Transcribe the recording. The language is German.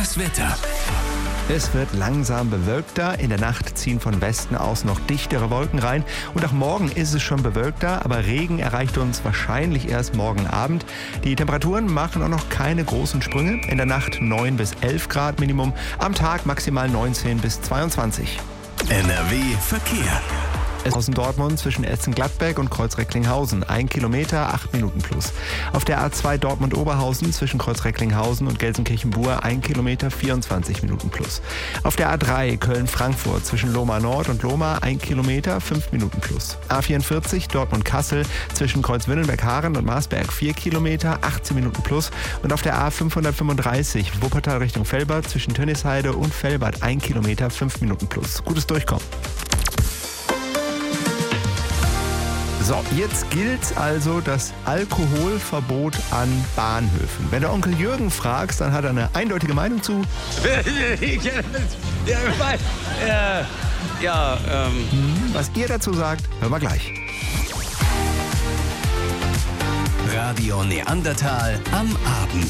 Das Wetter. Es wird langsam bewölkter. In der Nacht ziehen von Westen aus noch dichtere Wolken rein. Und auch morgen ist es schon bewölkter, aber Regen erreicht uns wahrscheinlich erst morgen Abend. Die Temperaturen machen auch noch keine großen Sprünge. In der Nacht 9 bis 11 Grad Minimum, am Tag maximal 19 bis 22. NRW Verkehr. Aus Dortmund zwischen Essen-Gladbeck und Kreuz-Recklinghausen. 1 Kilometer, 8 Minuten plus. Auf der A2 Dortmund-Oberhausen zwischen Kreuz-Recklinghausen und Gelsenkirchen-Buhr 1 Kilometer, 24 Minuten plus. Auf der A3 Köln-Frankfurt zwischen Lohmar Nord und Lohmar 1 Kilometer, 5 Minuten plus. A44 Dortmund-Kassel zwischen Kreuz-Windelberg-Haaren und Marsberg 4 Kilometer, 18 Minuten plus. Und auf der A535 Wuppertal Richtung Velbert zwischen Tönnisheide und Velbert 1 Kilometer, 5 Minuten plus. Gutes Durchkommen. So, jetzt gilt also das Alkoholverbot an Bahnhöfen. Wenn du Onkel Jürgen fragst, dann hat er eine eindeutige Meinung zu. Was ihr dazu sagt, hören wir gleich. Radio Neandertal am Abend.